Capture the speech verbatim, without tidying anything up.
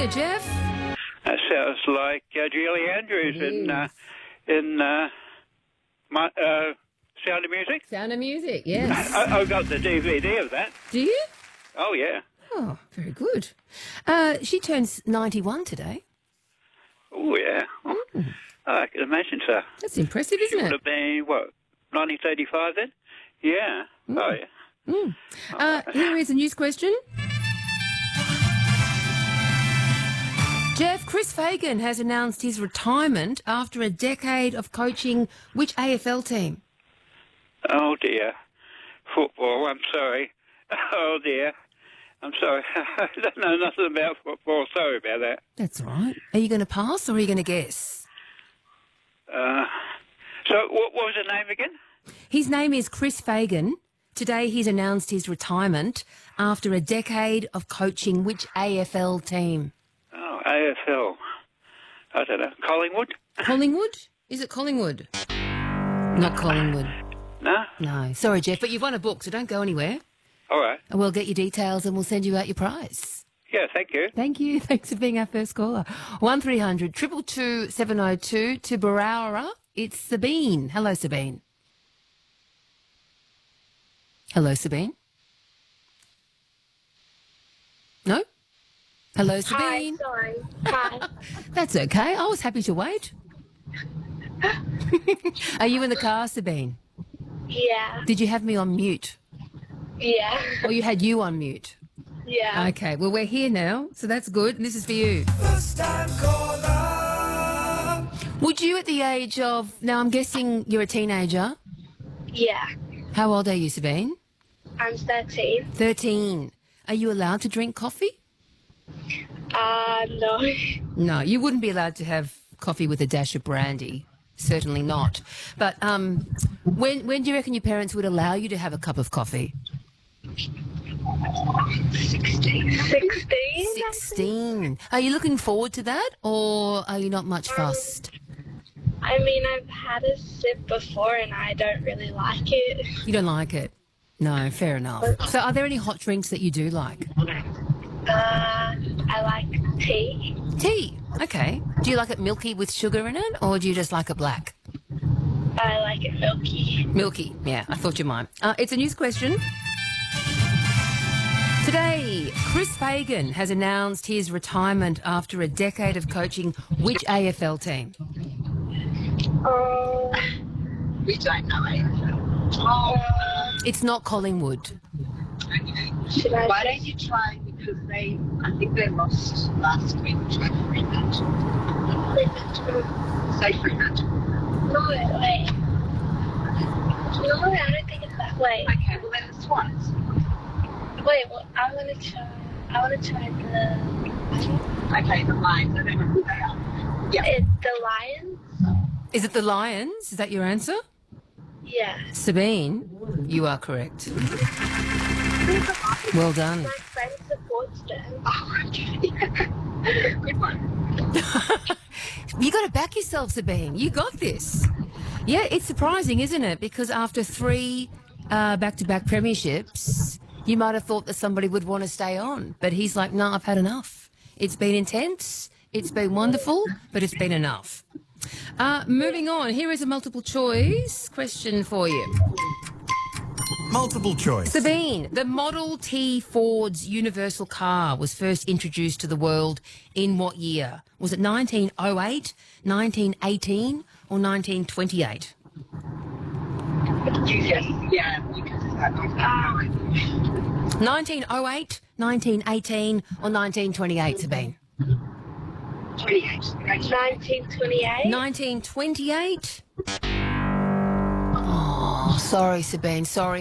singer, Jeff? That sounds like uh, Julie Andrews Yes. in uh, in uh, my, uh, Sound of Music. Sound of Music, yes. I, I've got the D V D of that. Do you? Oh, yeah. Oh, very good. Uh, she turns ninety-one today. Oh, yeah. Oh, I can imagine so. That's impressive, She isn't would it? have been, what, nineteen thirty-five then? Yeah. Oh, yeah. Mm. Uh, here is a news question. Jeff, Chris Fagan has announced his retirement after a decade of coaching which A F L team? Oh, dear. Football, I'm sorry. Oh, dear. I'm sorry. I don't know nothing about football. Sorry about that. That's all right. Are you going to pass or are you going to guess? Uh, so, what, what was the name again? His name is Chris Fagan. Today he's announced his retirement after a decade of coaching which A F L team? Oh, A F L. I don't know. Collingwood? Collingwood? Is it Collingwood? Not Collingwood. No? No. Sorry, Jeff, but you've won a book, so don't go anywhere. All right. And we'll get your details and we'll send you out your prize. Yeah, thank you. Thank you. Thanks for being our first caller. one three hundred two two two seven oh two to Barowra. It's Sabine. Hello, Sabine. Hello, Sabine. No? Hello, Sabine. Hi, sorry. Hi. That's okay. I was happy to wait. Are you in the car, Sabine? Yeah. Did you have me on mute? Yeah. Or you had you on mute? Yeah. Okay, well, we're here now, so that's good. And this is for you. First time caller. Would you, at the age of... Now, I'm guessing you're a teenager. Yeah. How old are you, Sabine? I'm thirteen. thirteen. Are you allowed to drink coffee? Uh, no. No, you wouldn't be allowed to have coffee with a dash of brandy. Certainly not. But um, when when do you reckon your parents would allow you to have a cup of coffee? Sixteen. Sixteen? sixteen. Are you looking forward to that, or are you not much fussed? I mean, I've had a sip before and I don't really like it. You don't like it? No, fair enough. So are there any hot drinks that you do like? Uh, I like tea. Tea. Okay. Do you like it milky with sugar in it, or do you just like it black? I like it milky. Milky. Yeah, I thought you might. Uh, it's a news question. Today, Chris Fagan has announced his retirement after a decade of coaching which A F L team? Oh. We don't know it. Uh, It's not Collingwood. Okay. should I Why say- don't you try, because they, I think they lost last week. Try Fremantle. Say Fremantle. No, wait. No, I don't think it's that way. Okay, well then it's Swans. Wait, well, I want to try. I want to try the. Okay, the Lions. I don't know who they are. Yeah. It's the Lions. Is it the Lions? Is that your answer? Yeah. Sabine, you are correct. Well done. My friend supports them. Oh, okay. Good one. You got to back yourself, Sabine. You got this. Yeah, it's surprising, isn't it? Because after three uh, back-to-back premierships, you might have thought that somebody would want to stay on. But he's like, no, I've had enough. It's been intense. It's been wonderful, but it's been enough. Uh, moving on, here is a multiple choice question for you. Multiple choice. Sabine, the Model T Ford's universal car was first introduced to the world in what year? Was it nineteen oh eight, nineteen eighteen or nineteen twenty-eight? Yes, yeah, you can say that. nineteen oh eight, nineteen eighteen or nineteen twenty-eight, Sabine? twenty-eight. nineteen twenty-eight. nineteen twenty-eight? Oh, sorry, Sabine, sorry.